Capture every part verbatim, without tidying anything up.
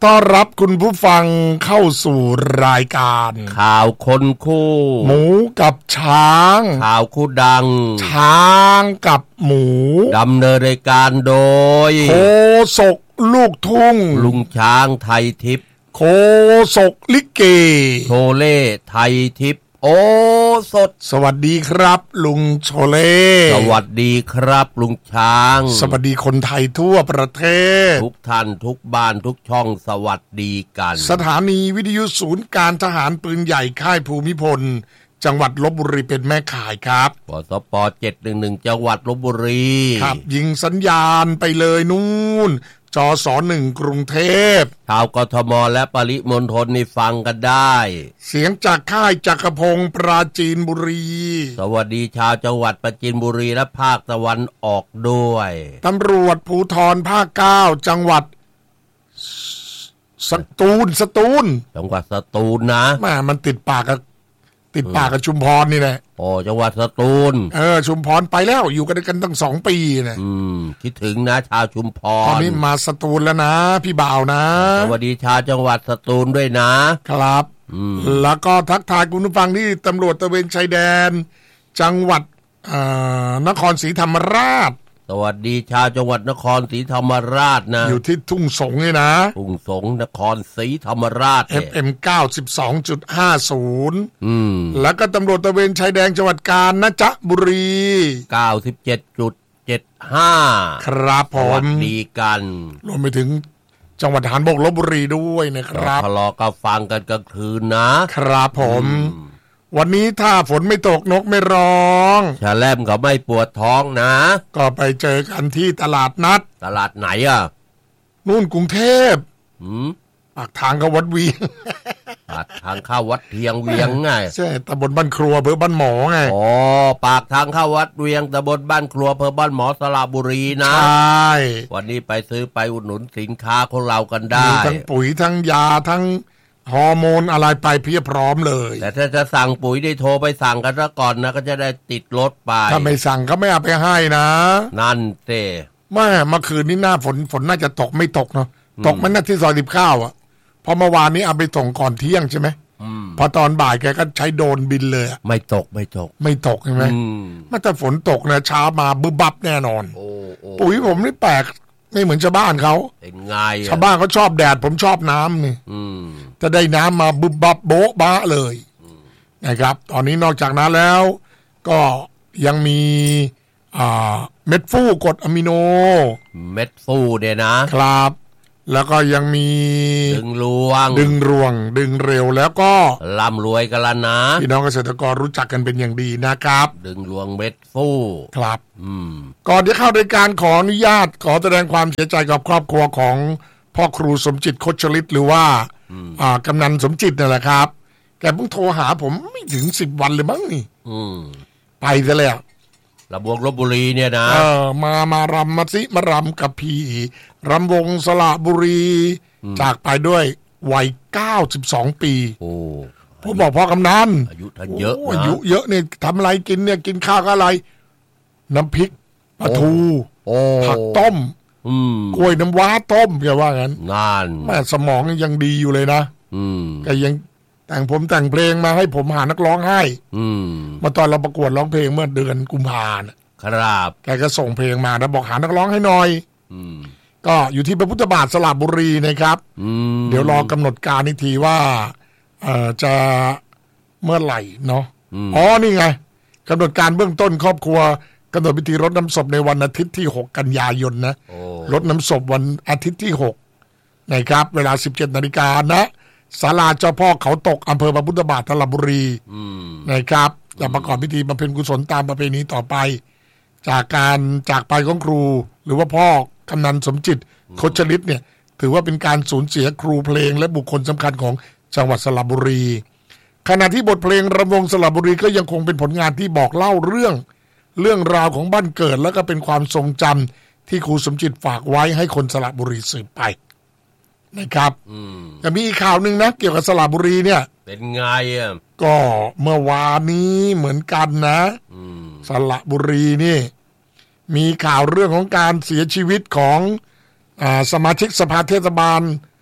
ต้อนรับคุณผู้ฟังเข้าสู่รายการข่าวคนคู่หมูกับช้างข่าวคู่ดังช้างกับหมูดำเนินรายการโดยโคศกลูกทุ่งลุงช้างไทยทิพย์โคศกลิเกโชเล่ไทยทิพย์โอสดสวัสดีครับลุงโชเล่สวัสดีครับลุงช้างสวัสดีคนไทยทั่วประเทศทุกท่านทุกบ้านทุกช่องสวัสดีกันสถานีวิทยุศูนย์การทหารปืนใหญ่ค่ายภูมิพลจังหวัดลพบุรีเป็นแม่ข่ายครับปสปเจ็ดหนึ่งหนึ่งจังหวัดลพบุรีครับยิงสัญญาณไปเลยนู่นจอสอหนึ่งกรุงเทพชาวกทมและปริมณฑลนี่ฟังกันได้เสียงจากค่ายจักรพงศ์ปราจีนบุรีสวัสดีชาวจังหวัดปราจีนบุรีและภาคตะวันออกด้วยตำรวจภูธรภาคเก้าจังหวัดสตูลสตูลจังหวัดสตูลนะแม่มันติดปากกับติดปากกับชุมพรนี่แหละโอ้จังหวัดสตูลเออชุมพรไปแล้วอยู่กันกันตั้งสองปีนะอืมคิดถึงนะชาวชุมพรตอนนี้มาสตูลแล้วนะพี่บ่าวนะสวัสดีชาวจังหวัดสตูลด้วยนะครับแล้วก็ทักทายคุณผู้ฟังที่ตำรวจตระเวนชายแดนจังหวัดนครศรีธรรมราชสวัสดีชาวจังหวัดนครศรีธรรมราชนะอยู่ที่ทุ่งสงนี่นะทุ่งสงนครศรีธรรมราชเอฟ เอ็ม เก้าสิบสองจุดห้าศูนย์อืมแล้วก็ตำรวจตระเวนชายแดนจังหวัดกาญจนบุรีเก้าสิบเจ็ดจุดเจ็ดห้าครับผมสวัสดีกันรวมไปถึงจังหวัดทหารบกลพบุรีด้วยนะครับทะเลาะก็ฟังกันกลางคืนนะครับผมวันนี้ถ้าฝนไม่ตกนกไม่ร้องชาแลมก็ไม่ปวดท้องนะก็ไปเจอกันที่ตลาดนัดตลาดไหนอ่ะนู่นกรุงเทพหืมปากทางเข้าวัดเวียงปากทางเข้าวัดเพียงเวียงไงใช่ตำบลบ้านครัวอำเภอบ้านหมอไงอ๋อปากทางเข้าวัดเวียงตำบลบ้านครัวอำเภอบ้านหมอสระบุรีนะใช่วันนี้ไปซื้อไปอุดหนุนสินค้าของเรากันได้มีทั้งปุ๋ยทั้งยาทั้งฮอร์โมนอะไรไปเพียบพร้อมเลยแต่ถ้าจะสั่งปุ๋ยได้โทรไปสั่งกันซะก่อนนะก็จะได้ติดรถไปถ้าไม่สั่งก็ไม่เอาไปให้นะนั่นเต้แม่เมื่อคืนนี้หน้าฝนฝนน่าจะตกไม่ตกเนาะตกมันน่าที่ซอยสิบข้าวอ่ะพอเมื่อวานนี้เอาไปส่งก่อนเที่ยงใช่ไหมพอตอนบ่ายแกก็ใช้โดรนบินเลยไม่ตกไม่ตกไม่ตกใช่ไหมเมื่อแต่ฝนตกนะเช้ามาบึ้บบับแน่นอนปุ๋ยผมนี่แปลกไม่เหมือนชาวบ้านเขาเป็นไงชาวบ้านเขาชอบแดดผมชอบน้ำนี่จะได้น้ำมาบึบบับโบ๊ะบ้าเลยนะครับตอนนี้นอกจากนั้นแล้วก็ยังมีเม็ดฟูกรดอะมิโนเม็ดฟูเนี่ยนะครับแล้วก็ยังมีดึงรวงดึงรวงดึงเร็วแล้วก็ร่ำรวยกันละนะพี่น้องเกษตรกรรู้จักกันเป็นอย่างดีนะครับดึงรวงเม็ดฟูครับอืมก่อนที่เข้ารายการขออนุญาตขอแสดงความเสียใจกับครอบครัวของพ่อครูสมจิตโคชฤทธิ์หรือว่าอ่ากำนันสมจิตนั่นแหละครับแกเพิ่งโทรหาผมไม่ถึงสิบวันเลยมั้งนี่ไปซะแล้วระบวงลพบุรีเนี่ยนะเออมามารำมาสิมารำกับพี่รำวงสระบุรีจากไปด้วยวัยเก้าสิบสองปีโอ้ผมบอกพ่อกำนันอายุท่านเยอะนะอายุเยอะเนี่ยทำอะไรกินเนี่ยกินข้าวกับอะไรน้ำพริกปลาทูผักต้มกล้วยน้ำว้าต้มแกว่างั้นงานแม่สมองยังดีอยู่เลยนะแกยังแต่งผมแต่งเพลงมาให้ผมหานักร้องให้มาตอนเราประกวดร้องเพลงเมื่อเดือนกุมภาพันธ์ครับแกก็ส่งเพลงมานะบอกหานักร้องให้หน่อยก็อยู่ที่พระพุทธบาทสระบุรีนะครับเดี๋ยวรอกำหนดการอีกทีว่าเอ่อจะเมื่อไหร่เนาะอ๋อนี่ไงกำหนดการเบื้องต้นครอบครัวกำหนดพิธีรดน้ำศพในวันอาทิตย์ที่หกกันยายนนะรดน้ำศพวันอาทิตย์ที่หกนะครับเวลา สิบเจ็ดนาฬิกานะศาลาเจ้าพ่อเขาตกอำเภอพระพุทธบาทสระบุรีนะครับจะประกอบพิธีบำเพ็ญกุศลตามประเพณีต่อไปจากการจากไปของครูหรือว่าพ่อกำนันสมจิตโคชฤทธิ์เนี่ยถือว่าเป็นการสูญเสียครูเพลงและบุคคลสำคัญของจังหวัดสระบุรีขณะที่บทเพลงรำวงสระบุรีก็ยังคงเป็นผลงานที่บอกเล่าเรื่องเรื่องราวของบ้านเกิดแล้วก็เป็นความทรงจำที่ครูสมจิตฝากไว้ให้คนสระบุรีสืบไปนะครับจะมีอีกข่าวหนึ่งนะเกี่ยวกับสระบุรีเนี่ยเป็นไงอ่ะก็เมื่อวานนี้เหมือนกันนะสระบุรีนี่มีข่าวเรื่องของการเสียชีวิตของอ่าสมาชิกสภาเทศบาล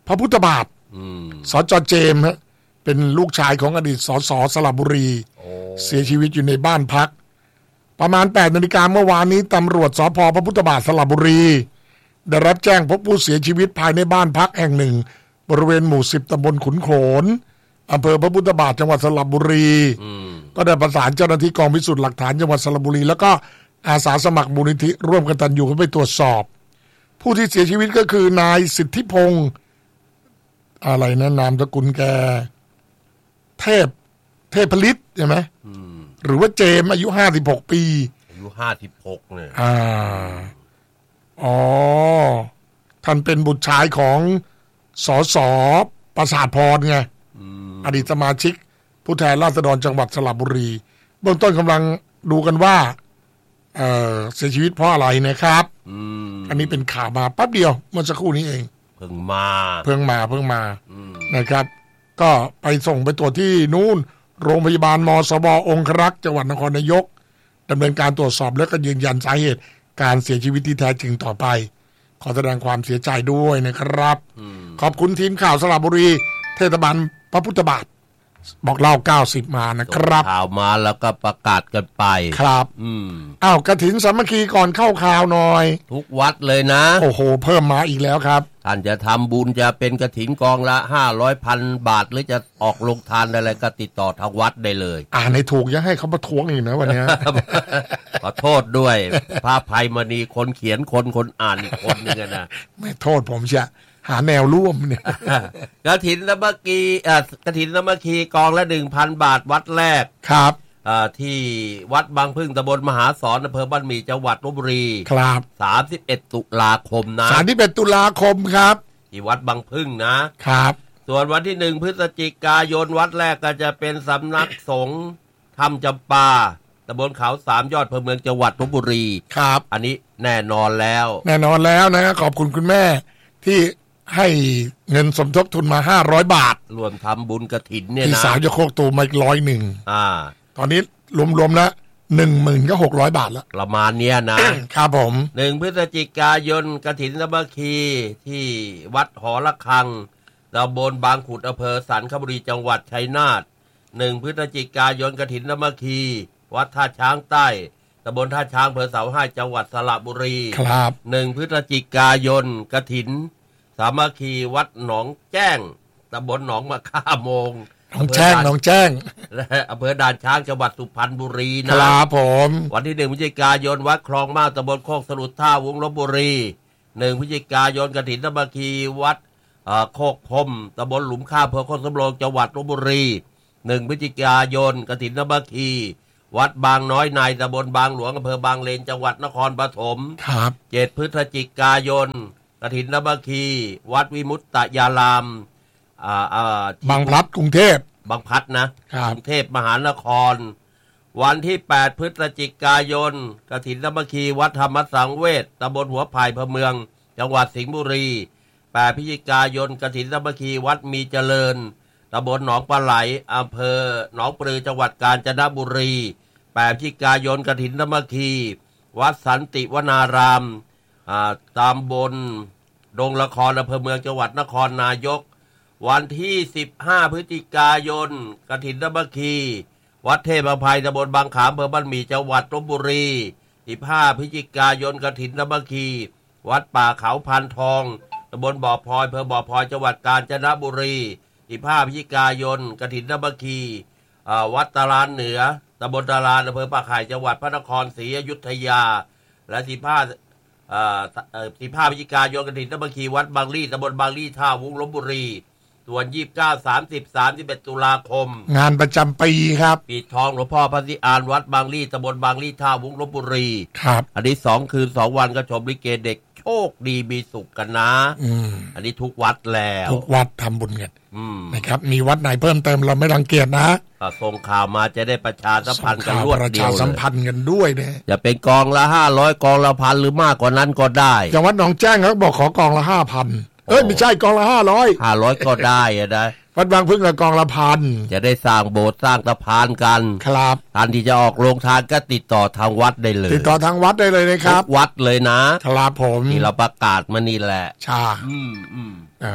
พระพุทธบาทสจเจมส์ฮะเป็นลูกชายของอดีตสสสระบุรีเสียชีวิตอยู่ในบ้านพักประมาณแปดนาฬิกาเมื่อวานนี้ตำรวจสภ.พระพุทธบาทสระบุรีได้รับแจ้งพบผู้เสียชีวิตภายในบ้านพักแห่งหนึ่งบริเวณหมู่สิบตำบลขุนโขนอำเภอพระพุทธบาทจังหวัดสระบุรีก็ได้ประสานเจ้าหน้าที่กองพิสูจน์หลักฐานจังหวัดสระบุรีแล้วก็อาสาสมัครมูลนิธิร่วมกันตัญญูเข้าไปตรวจสอบผู้ที่เสียชีวิตก็คือนายสิทธิพงศ์อะไรนะนามสกุลแกเทพเทพฤทธิ์ใช่ไหมหรือว่าเจมอายุห้าสิบหกปีอายุห้าสิบหกเนี่ยอ่าอ๋อท่านเป็นบุตรชายของสสประสาทพรไงอดีตสมาชิกผู้แทนราษฎรจังหวัดสระบุรีเบื้องต้นกำลังดูกันว่าเอ่อเสียชีวิตเพราะอะไรนะครับอันนี้เป็นข่าวมาแป๊บเดียวเมื่อสักครู่นี้เองเพิ่งมาเพิ่งมาเพิ่งมานะครับก็ไปส่งไปตรวจที่นู่นโรงพยาบาลมสบองครักษ์จังหวัดนครนายกดำเนินการตรวจสอบและก็ยืนยันสาเหตุการเสียชีวิตที่แท้จริงต่อไปขอแสดงความเสียใจด้วยนะครับขอบคุณทีมข่าวสระบุรีเทศบาลพระพุทธบาทบอกเล่าเก้าสิบมานะครับข่าวมาแล้วก็ประกาศกันไปครับอืมอ้าวกฐินสามัคคีก่อนเข้าข่าวหน่อยทุกวัดเลยนะโอ้โหเพิ่มมาอีกแล้วครับท่านจะทำบุญจะเป็นกฐินกองละห้าร้อยพันบาทหรือจะออกลงทานอะไรก็ติดต่อทางวัดได้เลยอ่านให้ถูกอย่าให้เขาประท้วงอีกนะวันนี้ขอโทษด้วยพระภัยมณีคนเขียนคนคนอ่านอีกคนนึงนะไม่โทษผมเชียหาแนวร่วมเนี่ยกฐินสามัคคีอ่ากฐินสามัคคีกองละ หนึ่งพัน บาทวัดแรกครับอ่าที่วัดบางพึ่งตำบลมหาสอนอำเภอบ้านหมี่จังหวัดลพบุรีครับสามสิบเอ็ดตุลาคมนะสามสิบเอ็ดตุลาคมครับที่วัดบางพึ่งนะครับส่วนวันที่หนึ่งพฤศจิกายนวัดแรกก็จะเป็นสำนักสงฆ์ธรรมจำปาตำบลเขาสามยอดอำเภอเมืองจังหวัดลพบุรีครับอันนี้แน่นอนแล้วแน่นอนแล้วนะขอบคุณคุณแม่ที่ให้เงินสมทบทุนมาห้าร้อยบาทรวมทำบุญกฐินเนี่ยนะพี่สาวจะโคกตูมาอีกร้อยหนึ่งอ่าตอนนี้รวมๆแล้วหนึ่งหมื่นก็หกร้อยบาทแล้วประมาณเนี้ยนะครับผมหนึ่งพฤศจิกายนกฐินสามัคคีที่วัดหอระฆังตำบลบางขุดอำเภอสันคบุรีจังหวัดชัยนาทหนึ่งพฤศจิกายนกฐินสามัคคีวัดท่าช้างใต้ตำบลท่าช้างอำเภอเสาให้จังหวัดสระบุรีครับหนึ่งพฤศจิกายนกฐินสามัคคีวัดหนองแจ้งตำบลหนองมะค่าโมงหนองแจ้งหนองแจ้งและอำเภอด่านช้างจังหวัดสุพรรณบุรีนะครับผมวันที่หนึ่งพฤศจิกายนวัดคลองมาตำบลโคกสลุดท่าวงลพบุรีหนึ่งพฤศจิกายนกฐินสามัคคีวัดโคกพรมตำบลหลุมข้าวอำเภอโคกสำโรงจังหวัดลพบุรีหนึ่งพฤศจิกายนกฐินสามัคคีวัดบางน้อยในตำบลบางหลวงอำเภอบางเลนจังหวัดนครปฐมครับเจ็ดพฤศจิกายนกฐินสามัคคีวัดวิมุตตยารามอ่าอ่าบางพลัดกรุงเทพบางพลัดนะกรุงเทพมหานครวันที่แปดพฤศจิกายนกฐินสามัคคีวัดธรรมสังเวชตำบลหัวไผ่อำเภอเมืองจังหวัดสิงห์บุรีแปดพฤศจิกายนกฐินสามัคคีวัดมีเจริญตำบลหนองปลาไหลอำเภอหนองปลือจังหวัดกาญจนบุรีแปดพฤศจิกายนกฐินสามัคคีวัดสันติวนารามอ่าตำบลดงละครอำเภอเมืองจังหวัดนครนายกวันที่สิบห้าพฤศจิกายนกฐินสามัคคีวัดเทพอภัยตำบลบางขามอำเภอบ้านหมี่จังหวัดลพบุรีสิบห้าพฤศจิกายนกฐินสามัคคีวัดป่าเขาพานทองตำบลบ่อพลอยอำเภอบ่อพลอยจังหวัดกาญจนบุรีสิบห้าพฤศจิกายนกฐินสามัคคีวัดตาลานเหนือตำบลตาลานอำเภอปากไห่จังหวัดพระนครศรีอยุธยาและสิบห้าอ่าสิบห้าพฤศจิกายนกฐินสามัคคีวัดบางลี่ตำบลบางลี่ท่าวุ้งลพบุรีส่วนยี่สิบเก้า สามสิบ สามสิบเอ็ดตุลาคมงานประจำปีครับปิดทองหลวงพ่อพระศรีอานวัดบางลี่ตำบลบางลี่ท่าวุ้งลพบุรีครับอันนี้สองคืนสองวันก็ชมลิเกเด็กโชคดีมีสุขกันนะอืมอันนี้ทุกวัดแล้วทุกวัดทำบุญกันนะครับมีวัดไหนเพิ่มเติมเราไม่รังเกียจนะส่งข่าวมาจะได้ประชาสัมพันธ์กันรวดเดียวประชาสัมพันธ์กันด้วยเนี่ยจะเป็นกองละห้าร้อยกองละพันหรือมากกว่านั้นก็ได้อย่างวัดหนองแจ้งเขาบอกขอกองละห้าพันเอ้ยไม่ใช่กองละห้าร้อยห้าร้อยก็ได้อะได้วัดบางพึ่งละกองละพันจะได้สร้างโบสถ์สร้างสะพานกันครับท่านที่จะออกโรงทานก็ติดต่อทางวัดได้เลยติดต่อทางวัดได้เลยนะครับวัดเลยนะครับผมที่เราประกาศมานี่แหละใช่อืมอืมอ่า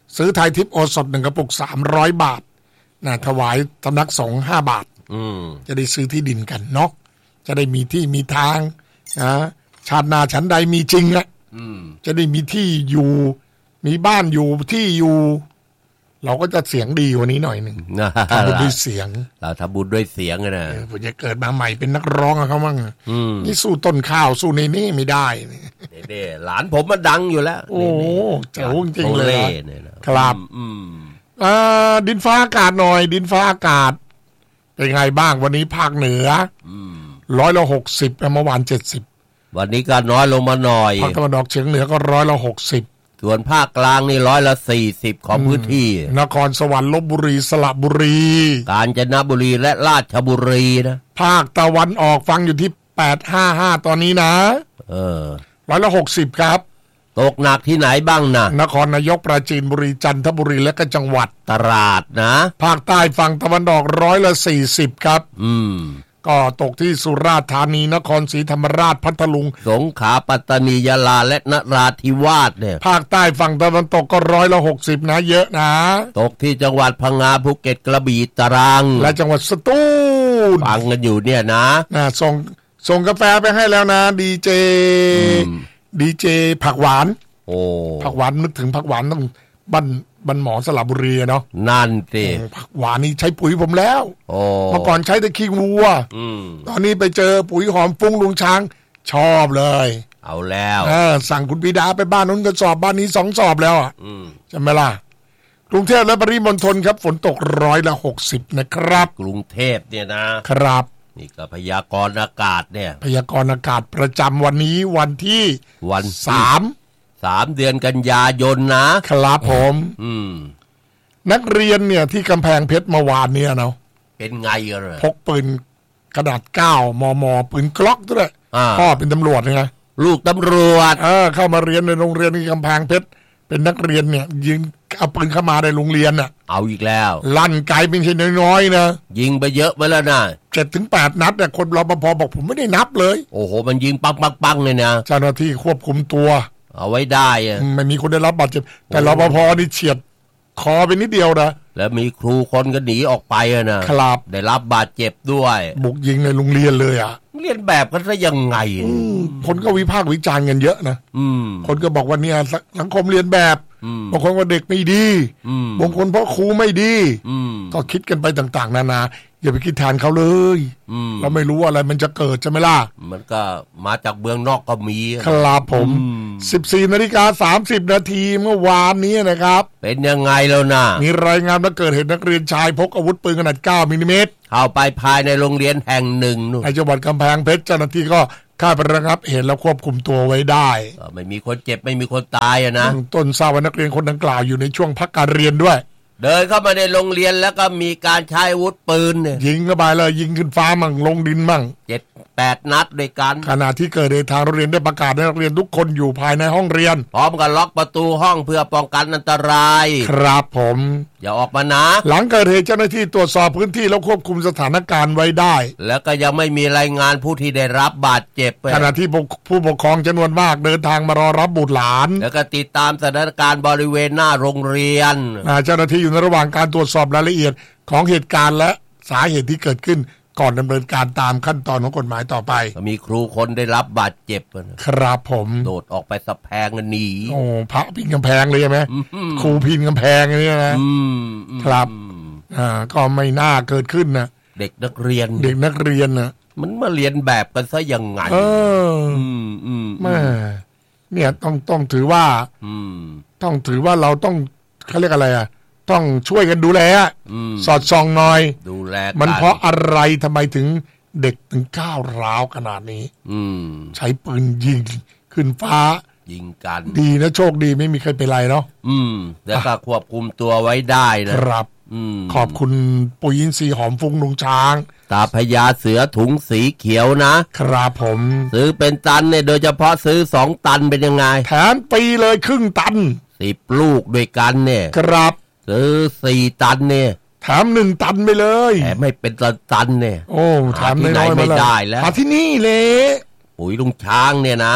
ซื้อไทยทิพย์โอสถหนึ่งกระปุกสามร้อยบาทนะถวายสำนักสงฆ์ห้าบาทจะได้ซื้อที่ดินกันเนาะจะได้มีที่มีทางนะชาติหน้าฉันใดมีจริงอะจะได้มีที่อยู่มีบ้านอยู่ที่อยู่เราก็จะเสียงดีกว่านี้หน่อยหนึ่งทำบุญด้วยเสียงเราทำบุญด้วยเสียงนะผมจะเกิดมาใหม่เป็นนักร้องอะเขามั่งนี่สู้ต้นข้าวสู้ในนี่ไม่ได้เนี่ยหลานผมมันดังอยู่แล้วโอ้เจ๋งจริงเลยครับดินฟ้าอากาศหน่อยดินฟ้าอากาศเป็นไงบ้างวันนี้ภาคเหนือร้อยละหกสิบเมื่อวานเจ็ดสิบวันนี้ก็น้อยลงมาหน่อยภาคตะวันออกเฉียงเหนือก็ร้อยละหกสิบส่วนภาคกลางนี่ร้อยละสี่สิบของพื้นที่นครสวรรค์ลพบุรีสระบุรีกาญจนบุรีและราชบุรีนะภาคตะวันออกฟังอยู่ที่แปดห้าห้าตอนนี้นะเออร้อยละหกสิบครับตกหนักที่ไหนบ้างนะนครนายกปราจีนบุรีจันทบุรีและก็จังหวัดตราดนะภาคใต้ฝั่งตะวันออกร้อยละสี่สิบครับอืมก็ตกที่สุราษฎร์ธานีนครศรีธรรมราชพัทลุงสงขลาปัตตานียะลาและนราธิวาสเนี่ยภาคใต้ฝั่งตะวันตกก็ร้อยละหกสิบนะเยอะนะตกที่จังหวัดพังงาภูเก็ตกระบี่ตรังและจังหวัดสตูลฟังกันอยู่เนี่ยนะนะส่งส่งกาแฟไปให้แล้วนะดีเจดีเจผักหวานโอ้ผักหวานนึกถึงผักหวานต้องบ้านบ้านหมอสระบุรีเนาะนั่นสิผักหวานนี่ใช้ปุ๋ยผมแล้วเมื่อก่อนใช้แต่ขี้วัวตอนนี้ไปเจอปุ๋ยหอมฟุ้งลุงช้างชอบเลยเอาแล้วเออสั่งคุณปิดาไปบ้านนู้นก็สอบบ้านนี้สองสอบแล้วอ่ะใช่ไหมล่ะกรุงเทพและปริมณฑลครับฝนตกร้อยละหกสิบนะครับกรุงเทพเนี่ยนะครับนี่ก็พยากรณ์อากาศเนี่ยพยากรณ์อากาศประจำวันนี้วันที่วันสามสามเดือนกันยายนนะครับผมอืมนักเรียนเนี่ยที่กำแพงเพชรเมื่อวานเนี่ยเนาะเป็นไงเลยพกปืนกระดาษเก้ามมปืนกล็อกด้วยพ่อเป็นตำรวจไงลูกตำรวจเออเข้ามาเรียนในโรงเรียนที่กำแพงเพชรเป็นนักเรียนเนี่ยยิงเอาปืนเข้ามาในโรงเรียนน่ะเอาอีกแล้วลั่นไกลเป็นแค่น้อยๆนะยิงไปเยอะไปแล้วนะเจ็ดถึงแปดนัดเนี่ยคนรปภบอกผมไม่ได้นับเลยโอ้โหมันยิงปังปังปังเลยนะเจ้าหน้าที่ควบคุมตัวเอาไว้ได้อะไม่มีคนได้รับบาดเจ็บแต่รปภนี่เฉียดคอไปนิดเดียวนะแล้วมีครูคนก็หนีออกไปอะนะครับได้รับบาดเจ็บด้วยบุกยิงในโรงเรียนเลยอ่ะเรียนแบบกันซะยังไงคนก็วิพากษ์วิจารณ์กันเยอะนะคนก็บอกว่าเนี่ยสังคมเรียนแบบบางคนว่าเด็กไม่ดีบางคนเพราะครูไม่ดีก็คิดกันไปต่างๆนานาอย่าไปคิดแทนเขาเลยเราไม่รู้อะไรมันจะเกิดใช่ไหมล่ะมันก็มาจากเมืองนอกก็มีครับผมสิบสี่นาฬิกาสามสิบนาทีเมื่อวานนี้นะครับเป็นยังไงแล้วนะมีรายงานว่าเกิดเหตุนักเรียนชายพกอาวุธปืนขนาดเก้ามิลลิเมตรเข้าไปภายในโรงเรียนแห่งหนึ่งในจังหวัดกำแพงเพชรเจ้าหน้าที่ก็เข้าไประงับเหตุแล้วควบคุมตัวไว้ได้ไม่มีคนเจ็บไม่มีคนตายอะนะต้นทราบว่านักเรียนคนดังกล่าวอยู่ในช่วงพักการเรียนด้วยเดินเข้ามาในโรงเรียนแล้วก็มีการใช้อาวุธปืนเนี่ยยิงเข้าไปเลยยิงขึ้นฟ้ามั่งลงดินมั่งเจ็ดแปดนัดด้วยกันขณะที่เกิดเหตุทางโรงเรียนได้ประกาศให้นักเรียนทุกคนอยู่ภายในห้องเรียนพร้อมกับล็อกประตูห้องเพื่อป้องกันอันตรายครับผมอย่าออกมานะหลังเกิดเหตุเจ้าหน้าที่ตรวจสอบพื้นที่แล้วควบคุมสถานการณ์ไว้ได้แล้วก็ยังไม่มีรายงานผู้ที่ได้รับบาดเจ็บขณะที่ผู้ปกครองจำนวนมากเดินทางมารอรับบุตรหลานแล้วก็ติดตามสถานการณ์บริเวณหน้าโรงเรียนเจ้าหน้าที่อยู่ในระหว่างการตรวจสอบรายละเอียดของเหตุการณ์และสาเหตุที่เกิดขึ้นก่อนดำเนินการตามขั้นตอนของกฎหมายต่อไปมีครูคนได้รับบาดเจ็บครับผมโดดออกไปสะแพงกันหนีโอ้พระพินกำแพงเลยใช่ไหมครูพินกำแพงนี่นะครับอ่าก็ไม่น่าเกิดขึ้นนะเด็กนักเรียนเด็กนักเรียนนะมันมาเรียนแบบกันซะยังไงเออแม่เนี่ยต้องต้องถือว่าต้องถือว่าเราต้องเขาเรียกอะไรอ่ะต้องช่วยกันดูแลสอดส่องหน่อยดูแลมันเพราะอะไรทำไมถึงเด็กถึงก้าวร้าวขนาดนี้ใช้ปืนยิงขึ้นฟ้ายิงกันดีนะโชคดีไม่มีใครเป็นไรเนาะอืมแล้วก็ควบคุมตัวไว้ได้นะครับขอบคุณปุ๋ยอินทรีย์หอมฟุ้งลุงช้างตาพญาเสือถุงสีเขียวนะครับผมซื้อเป็นตันเนี่ยโดยเฉพาะซื้อสองตันเป็นยังไงแถมปีเลยครึ่งตันสิบลูกด้วยกันเนี่ยครับซื้อสี่ตันเนี่ยแถมหนึ่งตันไปเลยแถมไม่เป็นตันเนี่ยโอ้แถมที่ไหนไม่ได้แล้วมาที่นี่เลยปุ๋ยลุงช้างเนี่ยนะเออ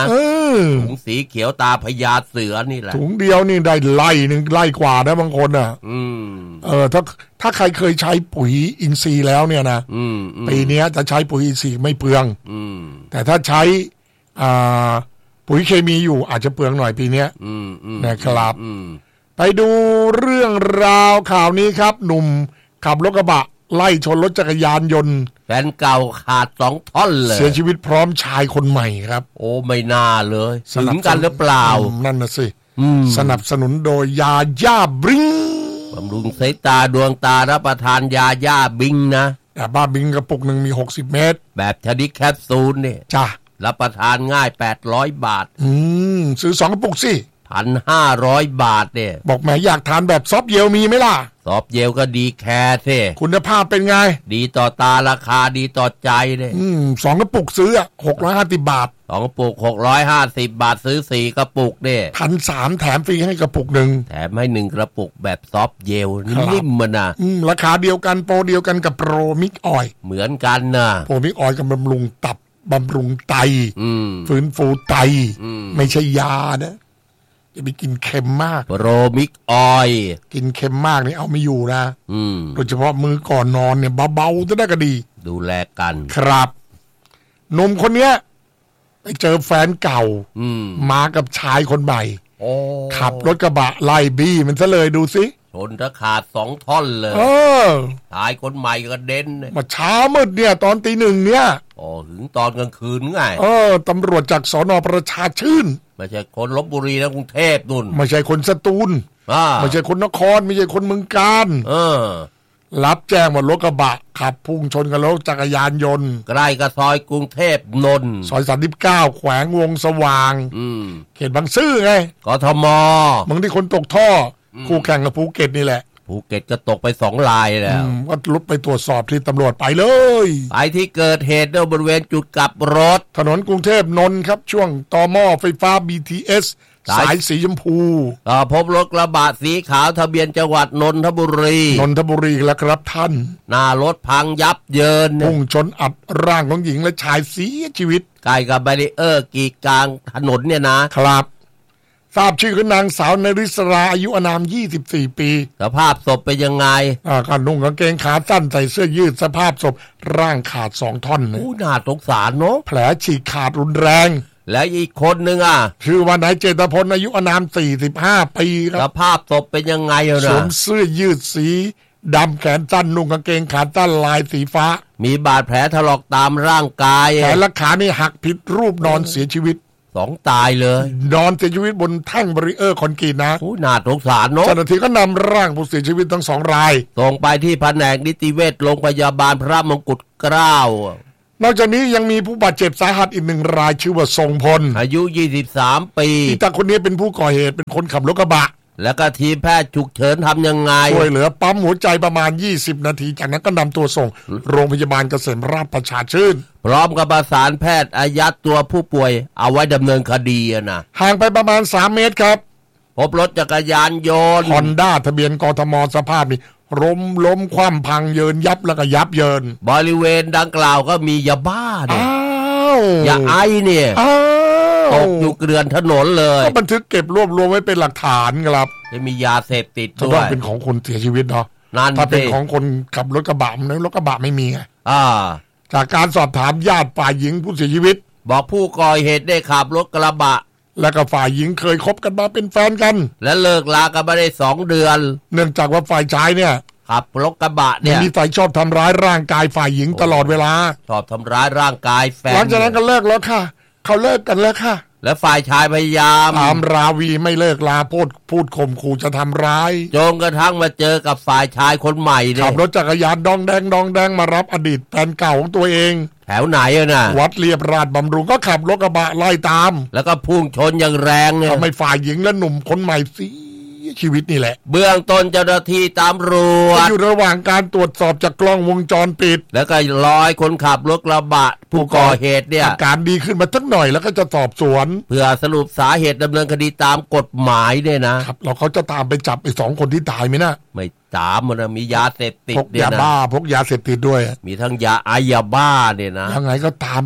อถุงสีเขียวตาพญาเสือนี่แหละถุงเดียวนี่ได้ไล่หนึ่งไล่กว่านะบางคนอ่ะอืมเออถ้าถ้าใครเคยใช้ปุ๋ยอินทรีย์แล้วเนี่ยนะอืมปีนี้จะใช้ปุ๋ยอินทรีย์ไม่เปลืองอืมแต่ถ้าใช้อ่าปุ๋ยเคมีอยู่อาจจะเปลืองหน่อยปีนี้นะครับไปดูเรื่องราวข่าวนี้ครับหนุ่มขับรถกระบะไล่ชนรถจักรยานยนต์แฟนเก่าขาดสองท่อนเลยเสียชีวิตพร้อมชายคนใหม่ครับโอ้ไม่น่าเลยถึงกันหรือเปล่านั่นน่ะสิสนับสนุนโดยยาย่าบริงบำรุงสายตาดวงตารับประทานยาย่าบิงนะยาบ้าบิงกระปุกหนึ่งมีหกสิบเม็ดแบบชนิดแคปซูลเนี่ยจ้ะรับประทานง่ายแปดร้อยบาทอืมซื้อสองกระปุกสิหนึ่งพันห้าร้อย บาทเนี่ยบอกแม่อยากทานแบบซอฟเยลมีไหมล่ะซอฟเยลก็ดีแคร์สิคุณภาพเป็นไงดีต่อตาราคาดีต่อใจเลยอืมสองกระปุกซื้ออ่ะหกร้อยห้าสิบบาทสองกระปุกหกร้อยห้าสิบบาทซื้อสี่กระปุกเนี่ยพันสามแถมฟรีให้กระปุกหนึ่งแถมให้หนึ่งกระปุกแบบซอฟเยลนิ่มๆมันนะอืมราคาเดียวกันโปรเดียวกันกับโปรมิกออยเหมือนกันนะโปรมิกออยกับบำรุงตับบำรุงไตฟื้นฟูไตไม่ใช่ยานะอย่าไปกินเค็มมากโปรมิกออยกินเค็มมากนี่เอาไม่อยู่นะโดยเฉพาะมือก่อนนอนเนี่ยเบาๆจะได้ก็ดีดูแลกันครับหนุ่มคนเนี้ยไปเจอแฟนเก่ามากับชายคนใหม่ขับรถกระบะไล่บี้มันซะเลยดูสิชนถ้าขาดสองท่อนเลยเออชายคนใหม่ก็เด่นมาเช้ามืดเนี่ยตอนตีหนึ่งเนี่ยอ๋อถึงตอนกลางคืนไงเออตำรวจจากสน.ประชาชื่นไม่ใช่คนลพบุรีนะกรุงเทพนู่นไม่ใช่คนสตูลไม่ใช่คนนครไม่ใช่คนเมืองกาญเออรับแจ้งว่ารถกระบะขับพุ่งชนกับรถจักรยานยนต์ใกล้กับซอยกรุงเทพนนท์ซอยสามสิบเก้าแขวงวงสว่างเขตบางซื่อไงกทมบางที่คนตกท่อคู่แข่งกับภูเก็ตนี่แหละภูเก็ตก็ตกไปสองรายแล้วก็ลุกไปตรวจสอบที่ตำรวจไปเลยไปที่เกิดเหตุบริเวณจุดกลับรถถนนกรุงเทพนนท์ครับช่วงต่อหม้อไฟฟ้า บี ที เอส สายสีชมพูพบรถกระบะสีขาวทะเบียนจังหวัดนนทบุรีนนทบุรีแล้วครับท่านหน้ารถพังยับเยินพุ่งชนอัดร่างของหญิงและชายเสียชีวิตใกล้กับแบรีเออร์กีดกลางถนนเนี่ยนะครับทราบชื่อคือนางสาวนริศราอายุอานามยี่สิบสี่ปีสภาพศพเป็นยังไงอ่าก็นุ่งกางเกงขาสั้นใส่เสื้อยืดสภาพศพร่างขาดสองท่อนโอ้น่าสงสารเนาะแผลฉีกขาดรุนแรงแล้วอีกคนนึงอ่ะชื่อว่านายเจตพลอายุอานามสี่สิบห้าปีครับสภาพศพเป็นยังไงอ่ะนะสวมเสื้อยืดสีดำแขนสั้นนุ่งกางเกงขาสั้นลายสีฟ้ามีบาดแผลถลอกตามร่างกายแขนและขานี่หักผิดรูปนอนเสียชีวิตสองตายเลยนอนเสียชีวิตบนแท่งบารีเออร์คอนกรีตนะโอ้น่าสงสารเนาะเจ้าหน้าที่ก็นำร่างผู้เสียชีวิตทั้งสองรายส่งไปที่แผนกนิติเวชโรงพยาบาลพระมงกุฎเกล้านอกจากนี้ยังมีผู้บาดเจ็บสาหัสอีกหนึ่งรายชื่อว่าทรงพลอายุยี่สิบสามปีที่ตาคนนี้เป็นผู้ก่อเหตุเป็นคนขับรถกระบะแล้วก็ทีมแพทย์ฉุกเฉินทำยังไงช่วยเหลือปั๊มหัวใจประมาณยี่สิบนาทีจากนั้นก็นำตัวส่งโรงพยาบาลเกษมราชประชาชื่นพร้อมกับประสานแพทย์อายัดตัวผู้ป่วยเอาไว้ดำเนินคดีนะห่างไปประมาณสามเมตรครับพบรถจักรยานยนต์ Honda ทะเบียนกทมสภาพนี่ล้มล้มคว่ำพังเยินยับแล้วก็ยับเยินบริเวณดังกล่าวก็มียาบ้าเนี่ยอ้าวยาไอเนี่ยตกอยู่เกลื่อนถนนเลยก็บันทึกเก็บรวบรวมไว้เป็นหลักฐานครับจะมียาเสพติดด้วยต้องเป็นของคนเสียชีวิตเนาะถ้าเป็นของคนขับรถกระบะนั้นรถกระบะไม่มีไงอ่าจากการสอบถามญาติฝ่ายหญิงผู้เสียชีวิตบอกผู้ก่อเหตุได้ขับรถกระบะและก็ฝ่ายหญิงเคยคบกันมาเป็นแฟนกันและเลิกลากันมาได้สองเดือนเนื่องจากว่าฝ่ายชายเนี่ยขับรถกระบะเนี่ยมีนิสัยชอบทำร้ายร่างกายฝ่ายหญิงตลอดเวลาชอบทำร้ายร่างกายแฟนหลังจากนั้นก็เลิกแล้วค่ะเขาเลิกกันแล้วค่ะและฝ่ายชายพยายามตามราวีไม่เลิกลาพูดพูดข่มขู่จะทำร้ายจนกระทั่งมาเจอกับฝ่ายชายคนใหม่เนี่ยขับรถจักรยานดองแดงดองแดงมารับอดีตแฟนเก่าของตัวเองแถวไหนอะน่ะวัดเรียบราชบำรุงก็ขับรถกระบะไล่ตามแล้วก็พุ่งชนอย่างแรงเนี่ยทำให้ฝ่ายหญิงและหนุ่มคนใหม่เสียชีวิตนี่แหละเบื้องต้นเจ้าหน้าที่ตำรวจอยู่ระหว่างการตรวจสอบจากกล้องวงจรปิดแล้วก็ร้อยคนขับรถกระบะผู้ก่อเหตุเนี่ยอาการดีขึ้นมาสักหน่อยแล้วก็จะสอบสวนเพื่อสรุปสาเหตุดำเนินคดีตามกฎหมายเนี่ยนะครับเราเขาจะตามไปจับไอ้สองคนที่ตายไหมนะไม่ตามมันมียาเสพติดพกยาบ้าพกยาเสพติดด้วยมีทั้งยาไอยาบ้าเนี่ยนะยังไงก็ตามไป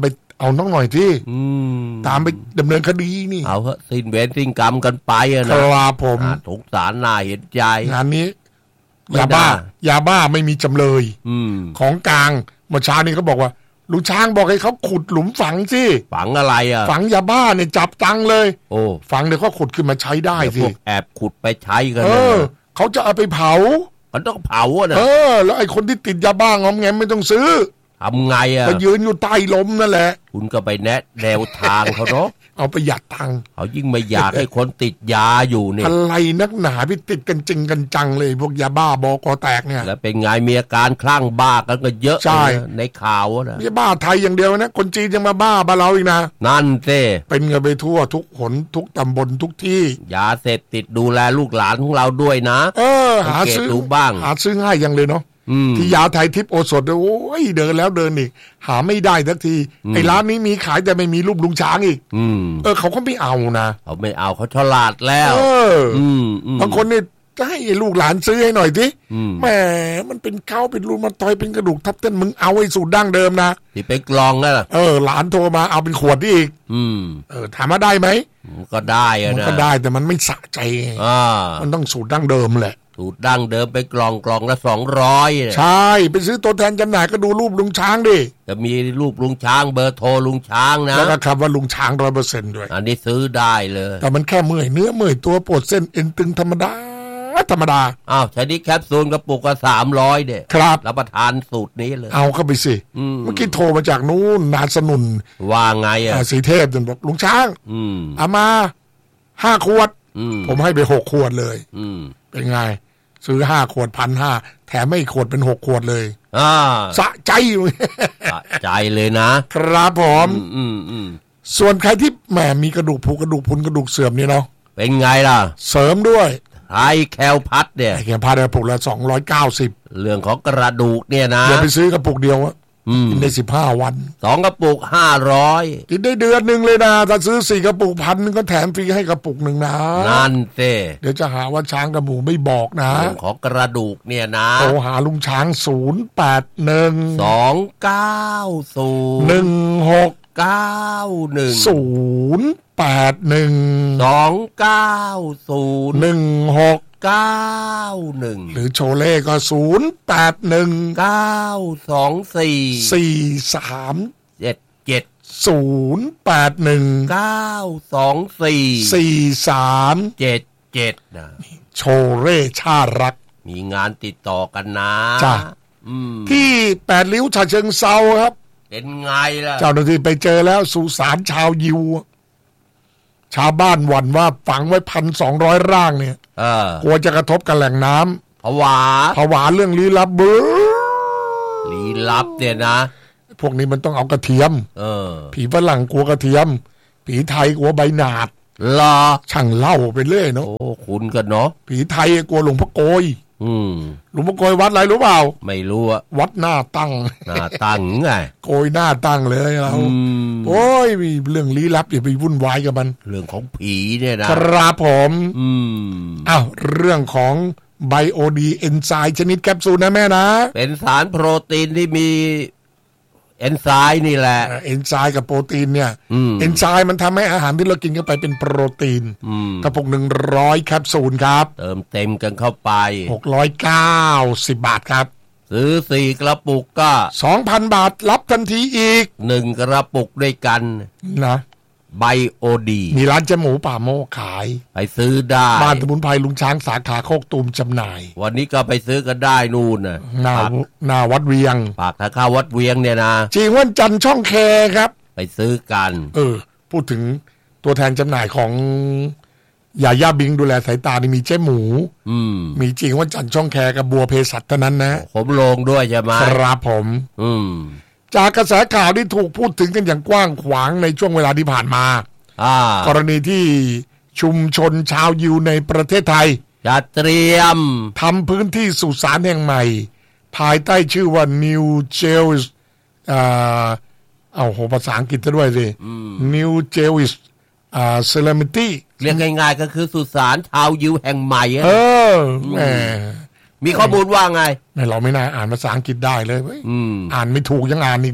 เอาน้องหน่อยที่ตามไปดำเนินคดีนี่เอาเถอะสิ้นเวรสิ้นกรรมกันไปอะนะครับผมสงสารน่าเห็นใจงานนี้ยาบ้ายาบ้าไม่มีจำเลยของกลางเมื่อเช้านี้เขาบอกว่าลุงช้างบอกให้เขาขุดหลุมฝังสิฝังอะไรอ่ะฝังยาบ้าเนี่ยจับตังเลยโอ้ฝังเดี๋ยวเขาขุดขึ้นมาใช้ได้สิพวกแอบขุดไปใช้กันเออเขาจะเอาไปเผามันต้องเผาอ่ะนะเออแล้วไอ้คนที่ติดยาบ้างอมแงมไม่ต้องซื้อทำไงอ่ะก็ยืนอยู่ใต้ลมนั่นแหละคุณก็ไปแนะแนวทางเขาเนาะเอาประหยัดตังค์เขายิ่งไม่อยากให้คนติดยาอยู่เนี่ยอะไรนักหนาพี่ติดกันจริงกันจังเลยพวกยาบ้าบกแตกเนี่ยแล้วเป็นไงมีอาการคลั่งบ้ากันก็เยอะใช่ในข่าวนะไม่บ้าไทยอย่างเดียวนะคนจีนยังมาบ้าบ้าเราอีกนะนั่นเต้เป็นเงินไปทั่วทุกหนทุกตำบลทุกที่ยาเสพติดดูแลลูกหลานของเราด้วยนะเออหาซื้อดูบ้างหาซื้อง่ายยังเลยเนาะที่ยาไทยทิพย์โอสถโอ้ยเดินแล้วเดินอีกหาไม่ได้สักทีไอ้ร้านนี้มีขายแต่ไม่มีรูปลุงช้างอีกเออเขาก็ไม่เอานะเขาไม่เอาเขาฉลาดแล้วเออบางคนนี่จะให้ลูกหลานซื้อให้หน่อยสิแหมมันเป็นเก้าเป็นรูมันตอยเป็นกระดูกทับเส้นมึงเอาไอ้สูตรดั้งเดิมนะที่ไปกลองนั่นแหละเออหลานโทรมาเอาเป็นขวดนี่อีกเออถามว่าได้ไหมก็ได้อะนะก็ได้แต่มันไม่สะใจมันต้องสูตรดั้งเดิมแหละสูตรดั้งเดิมไปกล่องกล่องละสองร้อยใช่ไปซื้อตัวแทนจำหน่ายก็ดูรูปลุงช้างดิจะมีรูปลุงช้างเบอร์โทรลุงช้างนะแล้วก็คำว่าลุงช้างร้อยเปอร์เซ็นต์ด้วยอันนี้ซื้อได้เลยแต่มันแค่เมื่อยเนื้อเมื่อยตัวปวดเส้นเอ็นตึงธรรมดาธรรมดาอ้าวใช้ดิแคปซูลกระปุกก็สามร้อยเด็ดครับรับประทานสูตรนี้เลยเอาเข้าไปสิเมื่อกี้โทรมาจากนู้นนาสนุนว่าไงอ่ะสีเทพจนบอกลุงช้างเอามาห้าขวดผมให้ไปหกขวดเลยเป็นไงซื้อห้าขวดพันห้าแถมไม่ขวดเป็นหกขวดเลยอ่าสะใจสะใจเลยนะครับผมอืมอืมส่วนใครที่แหมมีกระดูกผุกระดูกพุนกระดูกเสื่อมนี่เนาะเป็นไงล่ะเสริมด้วยไฮแคลพัดเนี่ยไฮแคลพัดกระปุกละสองร้อยเก้าสิบเรื่องของกระดูกเนี่ยนะอย่าไปซื้อกระปุกเดียวอะกินได้สิบห้าวันสองกระปุกห้าร้อยกินได้เดือนหนึ่งเลยนะถ้าซื้อสี่กระปุกพันนึงก็แถมฟรีให้กระปุกหนึ่งนะนั่นเต้เดี๋ยวจะหาว่าช้างกับหมูไม่บอกนะเรื่องของกระดูกเนี่ยนะโทรหาลุงช้างศูนย์แปดหนึ่งสองเก้าศูนย์หนึ่งหกเก้าหนึ่งศูนย์แปดหนึ่งสองเก้าศูนย์หนึ่งหกเก้าหนึ่งหรือโชเล่ก็ศูนย์แปดหนึ่งเก้าสองสี่สี่สามเจ็ดเจ็ดศูนย์แปดหนึ่งเก้าสองสี่สี่สามเจ็ดเจ็ดนะโชเล่ชารักมีงานติดต่อกันนะจ้ะที่แปดริ้วฉะเชิงเซาครับเป็นไงล่ะเจ้าหน้าที่ไปเจอแล้วสุสานชาวยิวชาวบ้านหวั่นว่าฝังไว้พันสองร้อยร่างเนี่ยกลัวจะกระทบกับแหล่งน้ำผวาผวาเรื่องลี้ลับบื้อลี้ลับเนี่ยนะพวกนี้มันต้องเอากระเทียมเออผีฝรั่งกลัวกระเทียมผีไทยกลัวใบหนาดลอช่างเล่าไปเรื่อยเนาะโอ้คุณกันเนาะผีไทยกลัวหลวงพ่อโกยหลวงพ่อโกยวัดอะไรรู้เปล่าไม่รู้อะวัดหน้าตั้งหน้าตั้งไงโกยหน้าตั้งเลยเราโอ้ยมีเรื่องลี้ลับอย่าไปวุ่นวายกับมันเรื่องของผีเนี่ยนะครับผมอ้าวเรื่องของไบโอดีเอนไซม์ชนิดแคปซูลนะแม่นะเป็นสารโปรตีนที่มีเอนไซม์นี่แหละเอนไซม์กับโปรตีนเนี่ยเอนไซม์มันทำให้อาหารที่เรากินเข้าไปเป็นโปรตีนกระปุกหนึ่งร้อยแคปซูลครับเติมเต็มกันเข้าไปหกร้อยเก้าสิบบาทครับซื้อสี่กระปุกก็สองพันบาทรับทันทีอีกหนึ่งกระปุกด้วยกันนะไบโอดีมีร้านเจ๊หมูป่าโมกขายไปซื้อได้บ้านสมุนไพรลุงช้างสาขาโคกตูมจำหน่ายวันนี้ก็ไปซื้อกันได้นู่นน่ะหน้าหน้าวัดเวียงปากทางเข้าวัดเวียงเนี่ยนะจีวันจันทร์ช่องแคครับไปซื้อกันเออพูดถึงตัวแทนจำหน่ายของยาย่าบิงดูแลสายตานี่มีเจ๊หมูอืมมีจริงวันจันทร์ช่องแคกับบัวเภสัชเท่านั้นนะผมลงด้วยใช่ไหมครับผมอืมจากกระแสข่าวที่ถูกพูดถึงกันอย่างกว้างขวางในช่วงเวลาที่ผ่านมากรณีที่ชุมชนชาวยิวในประเทศไทยจะเตรียมทำพื้นที่สุสานแห่งใหม่ภายใต้ชื่อว่า New Jewish อ่าเอาโหภาษาอังกฤษด้วยสิ New Jewish อ่า Cemetery เรียกง่ายๆก็คือสุสานชาวยิวแห่งใหม่เออแหมมีข้อมูลว่าไงเราไม่น่าอ่านภาษาอังกฤษได้เลยอ่านไม่ถูกยังอ่านอีกนะค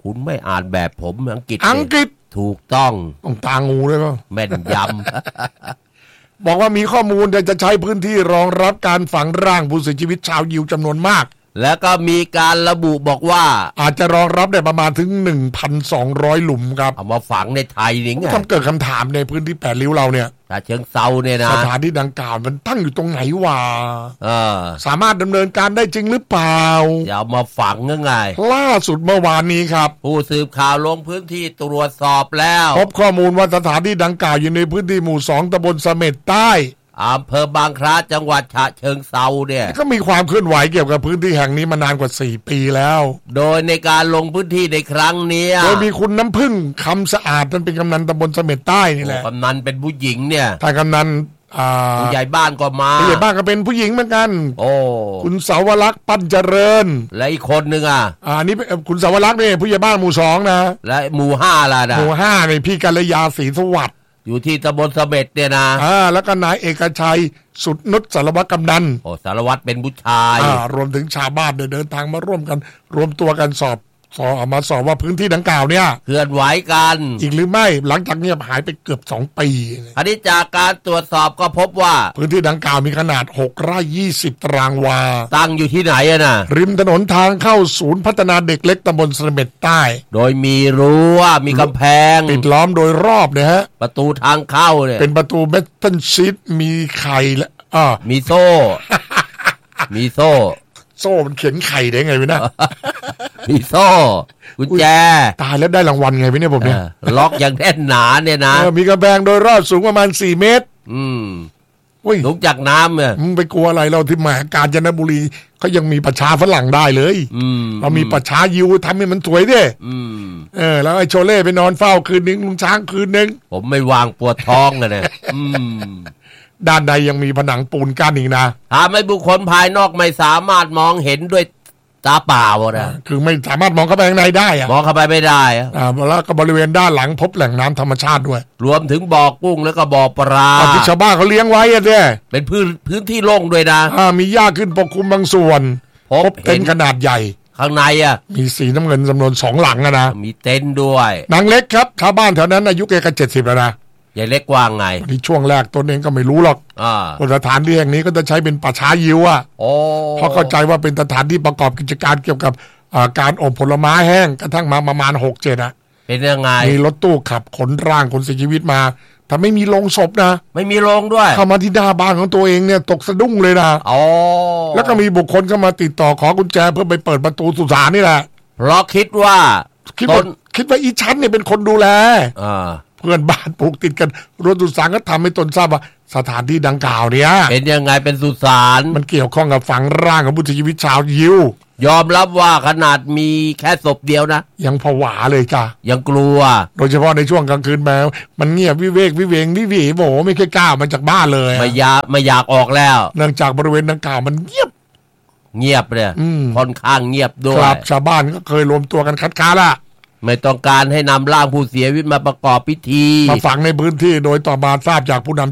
คุณไม่อ่านแบบผมอังกฤษอังกฤษถูกต้องต้องตางูด้วยป่ะแม่นยำ บอกว่ามีข้อมูลจะใช้พื้นที่รองรับการฝังร่างผู้เสียชีวิตชาวยิวจำนวนมากแล้วก็มีการระบุบอกว่าอาจจะรองรับได้ประมาณถึง หนึ่งพันสองร้อย หลุมครับเอามาฝังในไทยนี่ไงทำเกิดคำถามในพื้นที่แปดริ้วเราเนี่ยฉะเชิงเซาเนี่ยนะสถานที่ดังกล่าวมันตั้งอยู่ตรงไหนวะเออสามารถดำเนินการได้จริงหรือเปล่าอย่าเอามาฝังยังไงล่าสุดเมื่อวานนี้ครับผู้สืบข่าวลงพื้นที่ตรวจสอบแล้วพบข้อมูลว่าสถานที่ดังกล่าวอยู่ในพื้นที่หมู่สองตำบลเสม็ดใต้อำเภอบางคล้าจังหวัดฉะเชิงเทราเนี่ยก็มีความเคลื่อนไหวเกี่ยวกับพื้นที่แห่งนี้มานานกว่าสี่ปีแล้วโดยในการลงพื้นที่ในครั้งนี้โดยมีคุณน้ำพึ่งคำสะอาดนั่นเป็นกำนันตำบลเสม็ดใต้นี่แหละกำนันเป็นผู้หญิงเนี่ยถ้ากำนันผู้ใหญ่บ้านก็มาผู้ใหญ่บ้านก็เป็นผู้หญิงเหมือนกันโอ้คุณสาวรักษ์ปั้นเจริญและอีกคนนึงอ่ะอ่านี่คุณสาวรักษ์นี่ผู้ใหญ่บ้านหมู่สองนะและหมู่ห้าล่ะนะหมู่ห้านี่พี่กัลยาศรีสวัสดิ์อยู่ที่ตำบลเสม็ดเนี่ยนะอ่าแล้วก็นายเอกชัยสุดนุชสารวัตรกำนันโอ้สารวัตรเป็นผู้ชายอ่ารวมถึงชาวบ้านเดินทางมาร่วมกันรวมตัวกันสอบสอบมาสอบว่าพื้นที่ดังกล่าวเนี่ยเคลื่อนไหวกันอีกหรือไม่หลังจากเงียบหายไปเกือบสองปีอันนี้จากการตรวจสอบก็พบว่าพื้นที่ดังกล่าวมีขนาดหกไร่ยี่สิบตารางวาตั้งอยู่ที่ไหนอะนะริมถนนทางเข้าศูนย์พัฒนาเด็กเล็กตำบลเสม็ดใต้โดยมีรั้วมีกำแพงปิดล้อมโดยรอบเนี่ยฮะประตูทางเข้าเนี่ยเป็นประตูเมทัลชีทมีไข่และอ่ามีโซ่มีโซ่โซ่มันเขียนไข่ได้ไงวะเนี่ยมีโซ่กุญแจตายแล้วได้รางวัลไงวะเนี่ยผมเนี่ยล็อกอย่างแน่นหนาเนี่ยนะมีกระแพงโดยรอบสูงประมาณสี่เมตรอืมลุกจากน้ำเนี่ยมึงไปกลัวอะไรเราที่มหากาญจนบุรีเขายังมีประชาฝรั่งได้เลยเรามีประชายิวทำให้มันสวยดิเออแล้วไอ้โชเล่ไปนอนเฝ้าคืนนึงลุงช้างคืนนึงผมไม่วางปวดท้องเลยเนี่ยด้านใดยังมีผนังปูนกั้นอีกนะทำให้บุคคลภายนอกไม่สามารถมองเห็นด้วยตาเปล่านะคือไม่สามารถมองเข้าไปข้างในได้อะมองเข้าไปไม่ได้อะอ่าแล้วก็บริเวณด้านหลังพบแหล่งน้ำธรรมชาติด้วยรวมถึงบ่อกุ้งแล้วก็บ่อปลาที่ชาวบ้านเขาเลี้ยงไว้อะเนี่ยเป็นพื้นพื้นที่โล่งด้วยนะอ่ามีหญ้าขึ้นปกคลุมบางส่วนพบเต็นท์ขนาดใหญ่ข้างในอ่ะมีสีน้ำเงินจำนวนสองหลังอะนะมีเต็นท์ด้วยนางเล็กครับชาวบ้านแถวนั้นอายุแกก็เจ็ดสิบแล้วนะยายเล็กว่างไงที่ช่วงแรกตนเองก็ไม่รู้หรอกอ่าสถานที่แห่งนี้ก็จะใช้เป็นป่าช้ายิวอ่ะโอ้เพราะเข้าใจว่าเป็นสถานที่ประกอบกิจการเกี่ยวกับการอบผลไม้แห้งกระทั่งมาประมาณหกเจ็ดอ่ะเป็นยังไงมีรถตู้ขับขนร่างคนเสียชีวิตมาแต่ไม่มีโลงศพนะไม่มีโลงด้วยเข้ามาที่หน้าบ้านของตัวเองเนี่ยตกสะดุ้งเลยนะอ๋อแล้วก็มีบุคคลเข้ามาติดต่อขอกุญแจเพื่อไปเปิดประตูสุสานนี่แหละเพราะคิดว่าคิดว่าคิดว่าอีชั้นเนี่ยเป็นคนดูแลอ่าเพื่อนบ้านปลูกติดกันรถสุสานก็ทำให้ตนทราบว่าสถานที่ดังกล่าวเนี่ยเป็นยังไงเป็นสุสานมันเกี่ยวข้องกับฝังร่างของผู้เสียชีวิตชาวยิวยอมรับว่าขนาดมีแค่ศพเดียวนะยังผวาเลยจ้ะยังกลัวโดยเฉพาะในช่วงกลางคืนแม้มันเงียบวิเวกวิเวงวิวีโหไม่เคยกล้ามาจากบ้านเลยไม่อยากไม่อยากออกแล้วเนื่องจากบริเวณดังกล่าวมันเงียบเงียบเลยค่อนข้างเงียบด้วยครับชาวบ้านก็เคยรวมตัวกันคัดค้านละไม่ต้องการให้นำร่างผู้เสียชีวิตมาประกอบพิธีมาฝังในพื้นที่โดยต่อมาทราบจากผู้นำ